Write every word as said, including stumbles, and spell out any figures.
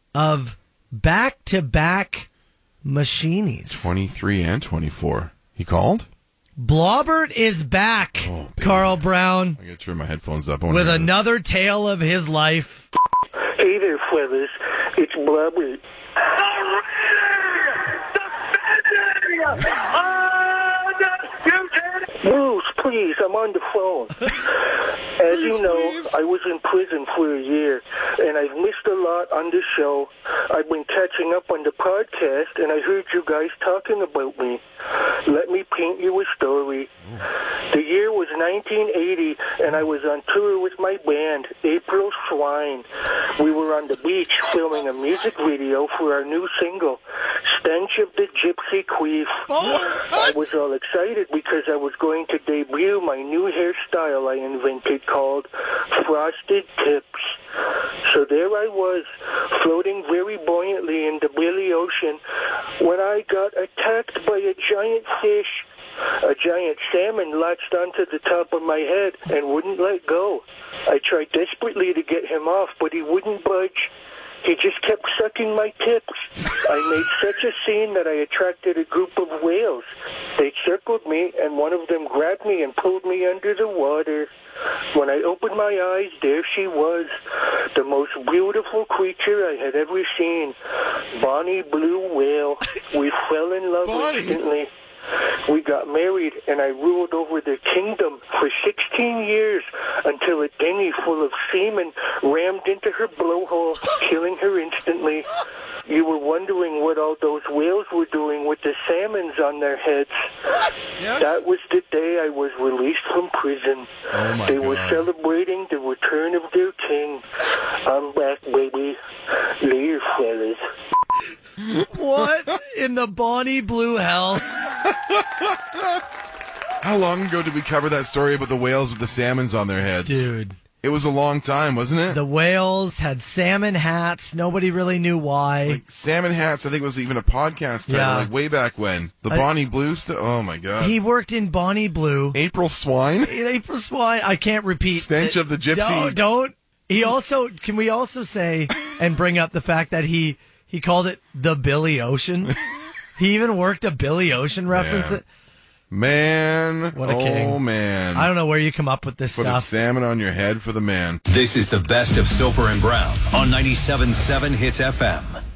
of back-to-back Machinies. twenty-three and twenty-four. He called? Blobbert is back, oh, Carl Brown. I gotta turn my headphones up. With another this. tale of his life. Hey there, fellas. It's Blobbert. Bruce, please, I'm on the phone. As please, you know, please. I was in prison for a year, and I've missed a lot on the show. I've been catching up on the podcast, and I heard you guys talking about me. Let me paint you a story. Ooh. The year was nineteen eighty, and I was on tour with my band, April Swine. We were on the beach filming a music video for our new single, Stench of the Gypsy Queef. Oh, I was all excited because I was going to debut my new hairstyle I invented called Frosted Tips. So there I was, floating very buoyantly in the Billy Ocean, when I got attacked by a giant fish. A giant salmon latched onto the top of my head and wouldn't let go. I tried desperately to get him off, but he wouldn't budge. He just kept sucking my tips. I made such a scene that I attracted a group of whales. They circled me, and one of them grabbed me and pulled me under the water. When I opened my eyes, there she was, the most beautiful creature I had ever seen. Bonnie Blue Whale. We fell in love Bonnie. instantly. We got married, and I ruled over their kingdom for sixteen years until a dinghy full of seamen rammed into her blowhole, killing her instantly. You were wondering what all those whales were doing with the salmons on their heads. Yes. That was the day I was released from prison. Oh my they God. were celebrating the return of their king. I'm back, baby. Later, fellas. What in the Bonnie Blue hell? How long ago did we cover that story about the whales with the salmons on their heads? Dude. It was a long time, wasn't it? The whales had salmon hats. Nobody really knew why. Like salmon hats, I think was even a podcast title, Yeah. like way back when. The I, Bonnie Blue stuff. Oh my God. He worked in Bonnie Blue. April Swine? April Swine. I can't repeat. Stench of the Gypsy. Don't, don't. He also, can we also say and bring up the fact that he, he called it the Billy Ocean? He even worked a Billy Ocean reference. Yeah. Man, what a oh king. man. I don't know where you come up with this Put stuff. a salmon on your head for the man. This is the best of Soper and Brown on ninety-seven point seven Hits F M.